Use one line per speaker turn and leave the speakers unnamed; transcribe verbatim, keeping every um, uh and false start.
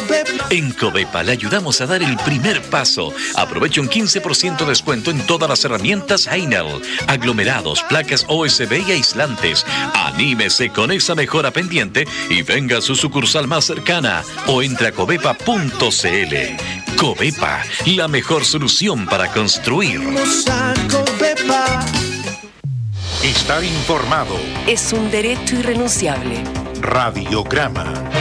En Covepa le ayudamos a dar el primer paso. Aproveche un quince por ciento de descuento en todas las herramientas Heinel, aglomerados, placas O S B y aislantes. Anímese con esa mejora pendiente y venga a su sucursal más cercana o entre a covepa punto cl. Covepa, la mejor solución para construir.
Estar informado
es un derecho irrenunciable.
Radiograma.